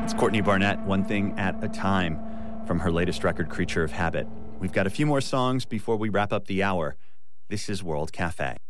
It's Courtney Barnett, One Thing at a Time, from her latest record, Creature of Habit. We've got a few more songs before we wrap up the hour. This is World Cafe.